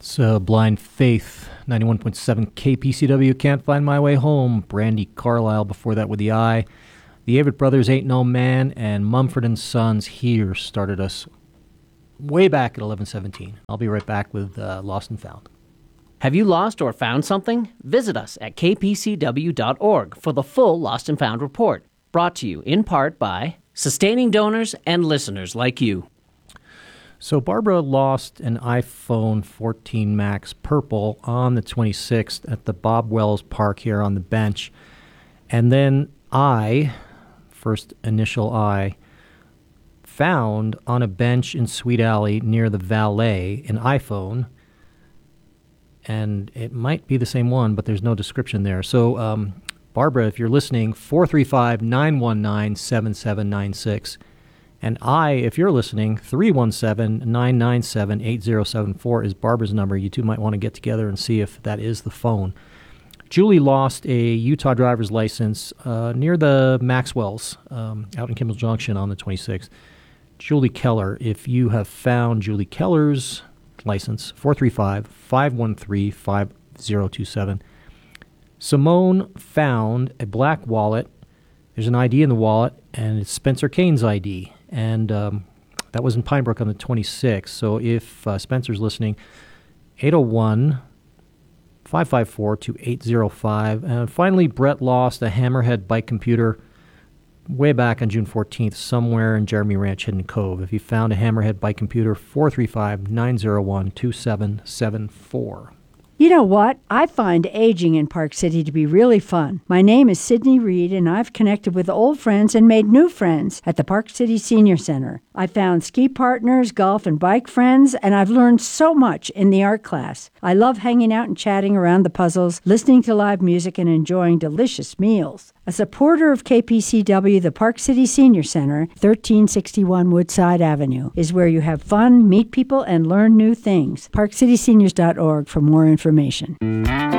It's Blind Faith, 91.7 KPCW, Can't Find My Way Home, Brandy Carlisle before that with The Eye. The Avett Brothers, Ain't No Man, and Mumford & Sons Here started us way back at 11:17. I'll be right back with Lost and Found. Have you lost or found something? Visit us at kpcw.org for the full Lost and Found report, brought to you in part by sustaining donors and listeners like you. So Barbara lost an iPhone 14 Max Purple on the 26th at the Bob Wells Park here on the bench. And then first initial I, found on a bench in Sweet Alley near the Valet an iPhone. And it might be the same one, but there's no description there. So, Barbara, if you're listening, 435-919-7796. And if you're listening, 317-997-8074 is Barbara's number. You two might want to get together and see if that is the phone. Julie lost a Utah driver's license near the Maxwells out in Kimball Junction on the 26th. Julie Keller, if you have found Julie Keller's license, 435-513-5027. Simone found a black wallet. There's an ID in the wallet, and it's Spencer Kane's ID. And that was in Pine Brook on the 26th. So if Spencer's listening, 801-554-2805. And finally, Brett lost a Hammerhead bike computer way back on June 14th, somewhere in Jeremy Ranch, Hidden Cove. If you found a Hammerhead bike computer, 435-901-2774. You know what? I find aging in Park City to be really fun. My name is Sydney Reed, and I've connected with old friends and made new friends at the Park City Senior Center. I found ski partners, golf and bike friends, and I've learned so much in the art class. I love hanging out and chatting around the puzzles, listening to live music, and enjoying delicious meals. A supporter of KPCW, the Park City Senior Center, 1361 Woodside Avenue, is where you have fun, meet people, and learn new things. ParkCitySeniors.org for more information.